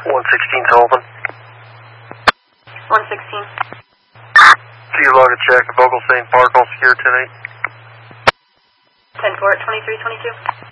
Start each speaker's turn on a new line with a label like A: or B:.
A: 116 Sullivan.
B: 116.
A: See you log a check. Vogelsane Park, all secure 10-8.
B: 10-4 at 2322.